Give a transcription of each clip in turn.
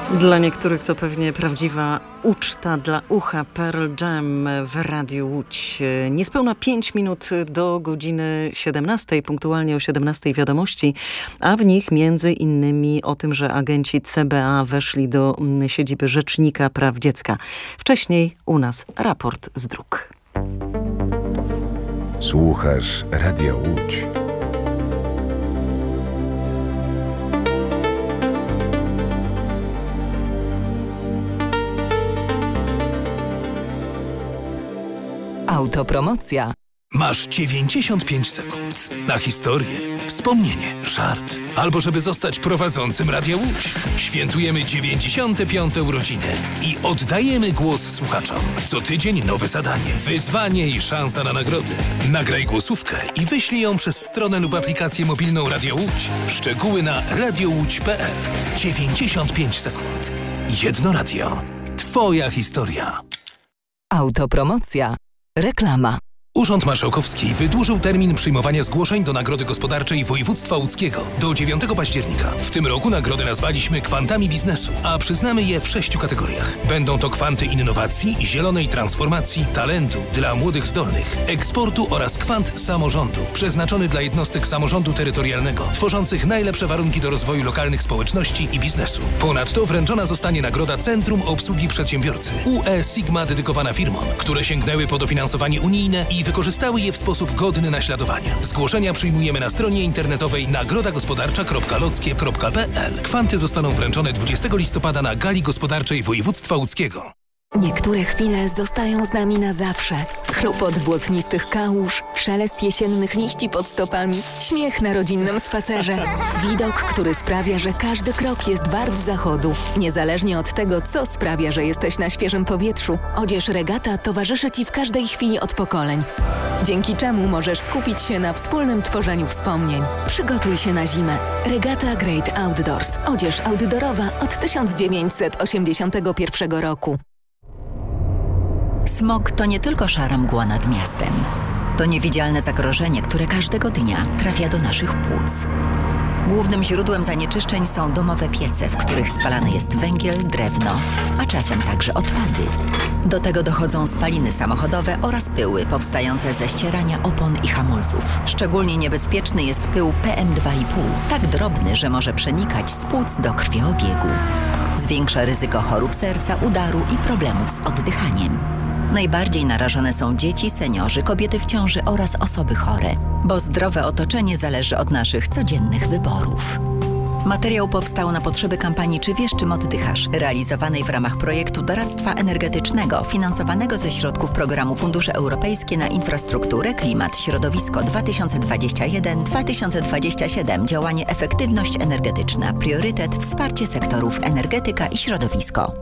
Dla niektórych to pewnie prawdziwa uczta dla ucha. Pearl Jam w Radiu Łódź. Niespełna 5 minut do godziny 17, punktualnie o 17 wiadomości, a w nich między innymi o tym, że agenci CBA weszli do siedziby Rzecznika Praw Dziecka. Wcześniej u nas raport z dróg. Słuchasz Radia Łódź. Autopromocja. Masz 95 sekund na historię, wspomnienie, żart, albo żeby zostać prowadzącym Radia Łódź. Świętujemy 95. urodziny i oddajemy głos słuchaczom. Co tydzień nowe zadanie, wyzwanie i szansa na nagrody. Nagraj głosówkę i wyślij ją przez stronę lub aplikację mobilną Radia Łódź. Szczegóły na radiołódź.pl. 95 sekund. Jedno radio. Twoja historia. Autopromocja. Reklama. Urząd Marszałkowski wydłużył termin przyjmowania zgłoszeń do Nagrody Gospodarczej Województwa Łódzkiego do 9 października. W tym roku nagrody nazwaliśmy Kwantami Biznesu, a przyznamy je w 6 kategoriach. Będą to kwanty innowacji, zielonej transformacji, talentu dla młodych zdolnych, eksportu oraz kwant samorządu, przeznaczony dla jednostek samorządu terytorialnego, tworzących najlepsze warunki do rozwoju lokalnych społeczności i biznesu. Ponadto wręczona zostanie nagroda Centrum Obsługi Przedsiębiorcy UE Sigma dedykowana firmom, które sięgnęły po dofinansowanie unijne i wykorzystały je w sposób godny naśladowania. Zgłoszenia przyjmujemy na stronie internetowej nagrodagospodarcza.lockie.pl. Kwanty zostaną wręczone 20 listopada na Gali Gospodarczej Województwa Łódzkiego. Niektóre chwile zostają z nami na zawsze. Chlupot błotnistych kałuż, szelest jesiennych liści pod stopami, śmiech na rodzinnym spacerze. Widok, który sprawia, że każdy krok jest wart zachodu. Niezależnie od tego, co sprawia, że jesteś na świeżym powietrzu, odzież Regata towarzyszy Ci w każdej chwili od pokoleń. Dzięki czemu możesz skupić się na wspólnym tworzeniu wspomnień. Przygotuj się na zimę. Regata Great Outdoors. Odzież outdoorowa od 1981 roku. Smog to nie tylko szara mgła nad miastem. To niewidzialne zagrożenie, które każdego dnia trafia do naszych płuc. Głównym źródłem zanieczyszczeń są domowe piece, w których spalany jest węgiel, drewno, a czasem także odpady. Do tego dochodzą spaliny samochodowe oraz pyły powstające ze ścierania opon i hamulców. Szczególnie niebezpieczny jest pył PM2,5, tak drobny, że może przenikać z płuc do krwiobiegu. Zwiększa ryzyko chorób serca, udaru i problemów z oddychaniem. Najbardziej narażone są dzieci, seniorzy, kobiety w ciąży oraz osoby chore, bo zdrowe otoczenie zależy od naszych codziennych wyborów. Materiał powstał na potrzeby kampanii Czy wiesz, czym oddychasz? Realizowanej w ramach projektu doradztwa energetycznego finansowanego ze środków programu Fundusze Europejskie na Infrastrukturę, Klimat, Środowisko 2021-2027. Działanie Efektywność energetyczna. Priorytet Wsparcie sektorów energetyka i środowisko.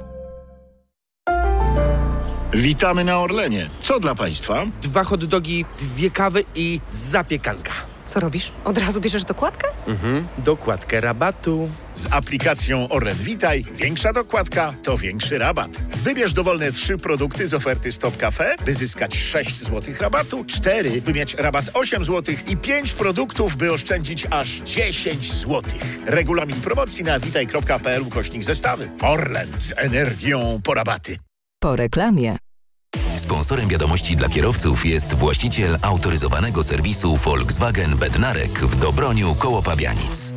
Witamy na Orlenie. Co dla Państwa? 2 hot dogi, 2 kawy i zapiekanka. Co robisz? Od razu bierzesz dokładkę? Dokładkę rabatu. Z aplikacją Orlen Witaj większa dokładka to większy rabat. Wybierz dowolne 3 produkty z oferty Stop Cafe, by zyskać 6 zł rabatu, 4, by mieć rabat 8 zł i 5 produktów, by oszczędzić aż 10 zł. Regulamin promocji na witaj.pl/zestawy. Orlen z energią po rabaty. Po reklamie. Sponsorem wiadomości dla kierowców jest właściciel autoryzowanego serwisu Volkswagen Bednarek w Dobroniu koło Pabianic.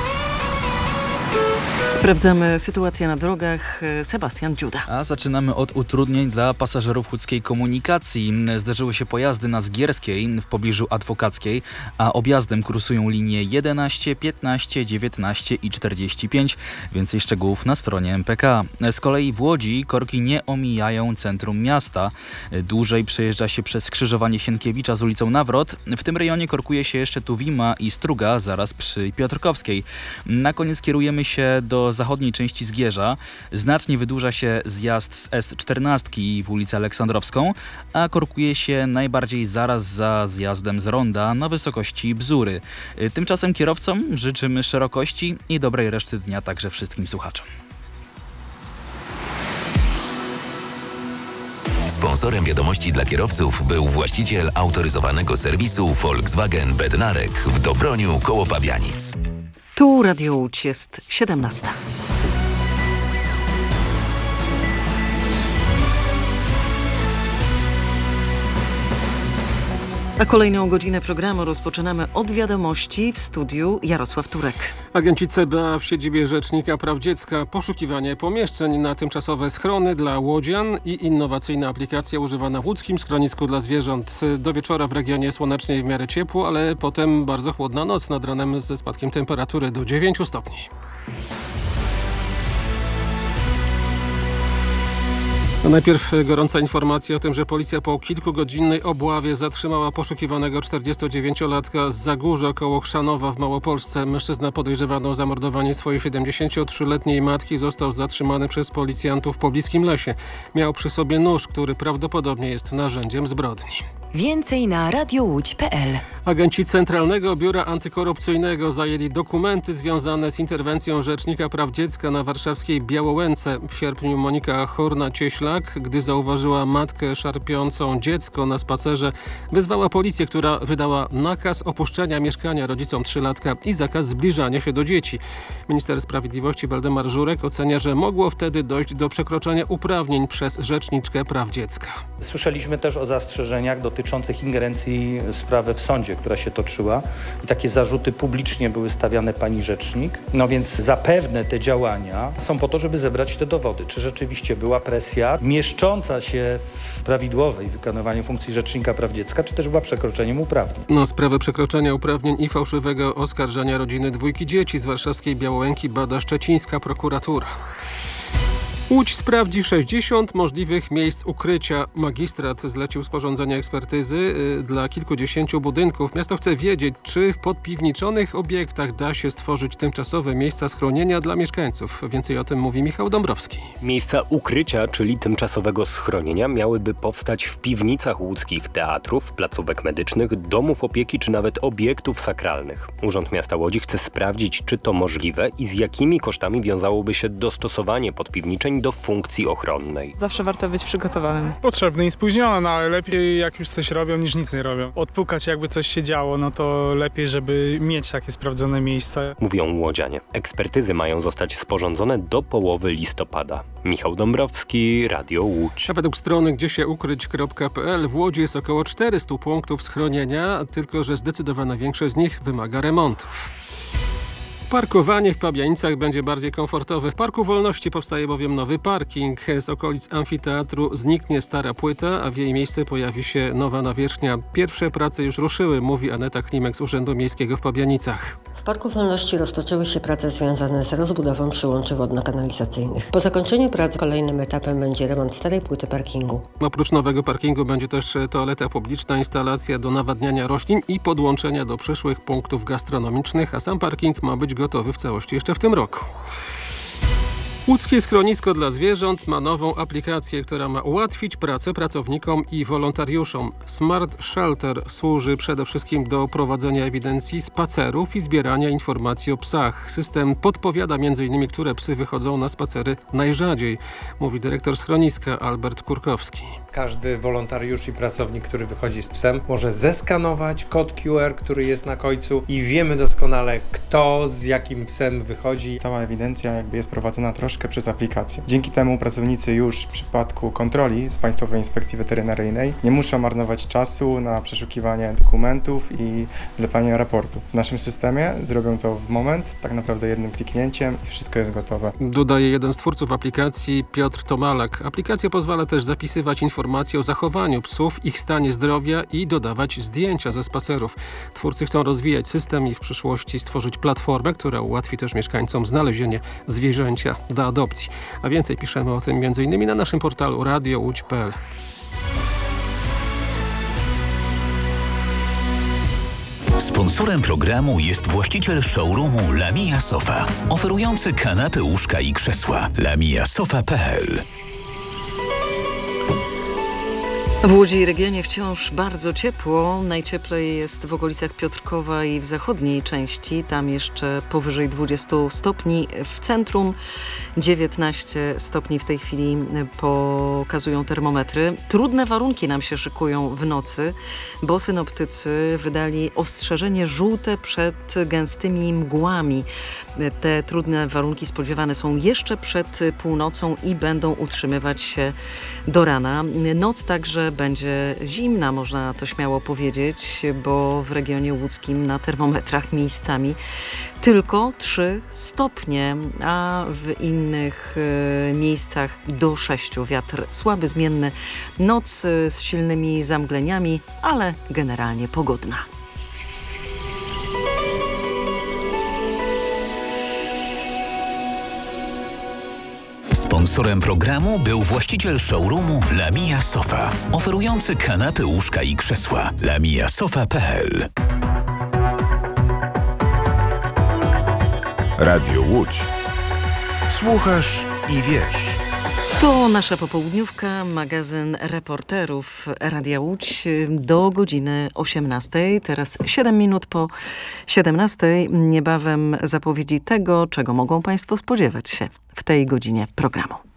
Sprawdzamy sytuację na drogach. Sebastian Dziuda. A zaczynamy od utrudnień dla pasażerów łódzkiej komunikacji. Zdarzyły się pojazdy na Zgierskiej w pobliżu Adwokackiej, a objazdem kursują linie 11, 15, 19 i 45. Więcej szczegółów na stronie MPK. Z kolei w Łodzi korki nie omijają centrum miasta. Dłużej przejeżdża się przez skrzyżowanie Sienkiewicza z ulicą Nawrot. W tym rejonie korkuje się jeszcze Tuwima i Struga, zaraz przy Piotrkowskiej. Na koniec kierujemy się do zachodniej części Zgierza. Znacznie wydłuża się zjazd z S14 w ulicę Aleksandrowską, a korkuje się najbardziej zaraz za zjazdem z Ronda na wysokości Bzury. Tymczasem kierowcom życzymy szerokości i dobrej reszty dnia także wszystkim słuchaczom. Sponsorem wiadomości dla kierowców był właściciel autoryzowanego serwisu Volkswagen Bednarek w Dobroniu koło Pabianic. Tu Radio Łódź, jest 17. A kolejną godzinę programu rozpoczynamy od wiadomości w studiu Jarosław Turek. Agenci CBA w siedzibie Rzecznika Praw Dziecka poszukiwanie pomieszczeń na tymczasowe schrony dla łodzian i innowacyjna aplikacja używana w łódzkim schronisku dla zwierząt. Do wieczora w regionie słonecznie w miarę ciepło, ale potem bardzo chłodna noc nad ranem ze spadkiem temperatury do 9 stopni. No najpierw gorąca informacja o tym, że policja po kilkugodzinnej obławie zatrzymała poszukiwanego 49-latka z Zagórza koło Chrzanowa w Małopolsce. Mężczyzna podejrzewany o zamordowanie swojej 73-letniej matki został zatrzymany przez policjantów w pobliskim lesie. Miał przy sobie nóż, który prawdopodobnie jest narzędziem zbrodni. Więcej na radiołódź.pl. Agenci Centralnego Biura Antykorupcyjnego zajęli dokumenty związane z interwencją Rzecznika Praw Dziecka na warszawskiej Białołęce. W sierpniu Monika Horna-Cieślak, gdy zauważyła matkę szarpiącą dziecko na spacerze, wezwała policję, która wydała nakaz opuszczenia mieszkania rodzicom trzylatka i zakaz zbliżania się do dzieci. Minister Sprawiedliwości Waldemar Żurek ocenia, że mogło wtedy dojść do przekroczenia uprawnień przez Rzeczniczkę Praw Dziecka. Słyszeliśmy też o zastrzeżeniach dotyczących ingerencji sprawy w sądzie, która się toczyła i takie zarzuty publicznie były stawiane pani rzecznik. No więc zapewne te działania są po to, żeby zebrać te dowody. Czy rzeczywiście była presja mieszcząca się w prawidłowej wykonywaniu funkcji Rzecznika Praw Dziecka, czy też była przekroczeniem uprawnień? No, sprawę przekroczenia uprawnień i fałszywego oskarżania rodziny dwójki dzieci z warszawskiej Białołęki bada szczecińska prokuratura. Łódź sprawdzi 60 możliwych miejsc ukrycia. Magistrat zlecił sporządzenie ekspertyzy dla kilkudziesięciu budynków. Miasto chce wiedzieć, czy w podpiwniczonych obiektach da się stworzyć tymczasowe miejsca schronienia dla mieszkańców. Więcej o tym mówi Michał Dąbrowski. Miejsca ukrycia, czyli tymczasowego schronienia, miałyby powstać w piwnicach łódzkich teatrów, placówek medycznych, domów opieki czy nawet obiektów sakralnych. Urząd Miasta Łodzi chce sprawdzić, czy to możliwe i z jakimi kosztami wiązałoby się dostosowanie podpiwniczeń do funkcji ochronnej. Zawsze warto być przygotowanym. Potrzebny i spóźniony, no ale lepiej jak już coś robią niż nic nie robią. Odpukać jakby coś się działo, no to lepiej, żeby mieć takie sprawdzone miejsca. Mówią łodzianie. Ekspertyzy mają zostać sporządzone do połowy listopada. Michał Dąbrowski, Radio Łódź. A według strony gdziesieukrycz.pl w Łodzi jest około 400 punktów schronienia, tylko że zdecydowana większość z nich wymaga remontów. Parkowanie w Pabianicach będzie bardziej komfortowe. W Parku Wolności powstaje bowiem nowy parking. Z okolic amfiteatru zniknie stara płyta, a w jej miejsce pojawi się nowa nawierzchnia. Pierwsze prace już ruszyły, mówi Aneta Klimek z Urzędu Miejskiego w Pabianicach. W Parku Wolności rozpoczęły się prace związane z rozbudową przyłączy wodno-kanalizacyjnych. Po zakończeniu prac kolejnym etapem będzie remont starej płyty parkingu. Oprócz nowego parkingu będzie też toaleta publiczna, instalacja do nawadniania roślin i podłączenia do przyszłych punktów gastronomicznych, a sam parking ma być gotowy w całości jeszcze w tym roku. Łódzkie schronisko dla zwierząt ma nową aplikację, która ma ułatwić pracę pracownikom i wolontariuszom. Smart Shelter służy przede wszystkim do prowadzenia ewidencji spacerów i zbierania informacji o psach. System podpowiada m.in., które psy wychodzą na spacery najrzadziej, mówi dyrektor schroniska Albert Kurkowski. Każdy wolontariusz i pracownik, który wychodzi z psem, może zeskanować kod QR, który jest na końcu i wiemy doskonale, kto z jakim psem wychodzi. Cała ewidencja jakby jest prowadzona troszkę przez aplikację. Dzięki temu pracownicy już w przypadku kontroli z Państwowej Inspekcji Weterynaryjnej nie muszą marnować czasu na przeszukiwanie dokumentów i zlepanie raportu. W naszym systemie zrobią to w moment, tak naprawdę jednym kliknięciem i wszystko jest gotowe. Dodaje jeden z twórców aplikacji, Piotr Tomalak. Aplikacja pozwala też zapisywać informacje o zachowaniu psów, ich stanie zdrowia i dodawać zdjęcia ze spacerów. Twórcy chcą rozwijać system i w przyszłości stworzyć platformę, która ułatwi też mieszkańcom znalezienie zwierzęcia do adopcji. A więcej piszemy o tym m.in. na naszym portalu radiołódź.pl. Sponsorem programu jest właściciel showroomu Lamia Sofa, oferujący kanapy, łóżka i krzesła. lamiasofa.pl. W Łodzi i regionie wciąż bardzo ciepło. Najcieplej jest w okolicach Piotrkowa i w zachodniej części. Tam jeszcze powyżej 20 stopni. W centrum 19 stopni w tej chwili pokazują termometry. Trudne warunki nam się szykują w nocy, bo synoptycy wydali ostrzeżenie żółte przed gęstymi mgłami. Te trudne warunki spodziewane są jeszcze przed północą i będą utrzymywać się do rana. Noc także będzie zimna, można to śmiało powiedzieć, bo w regionie łódzkim na termometrach miejscami tylko 3 stopnie, a w innych miejscach do 6. Wiatr słaby, zmienny, noc z silnymi zamgleniami, ale generalnie pogodna. Sponsorem programu był właściciel showroomu Lamia Sofa, oferujący kanapy, łóżka i krzesła. lamiasofa.pl. Radio Łódź. Słuchasz i wiesz. To nasza popołudniówka, magazyn reporterów Radia Łódź do godziny 18. Teraz 7 minut po 17. Niebawem zapowiedzi tego, czego mogą Państwo spodziewać się w tej godzinie programu.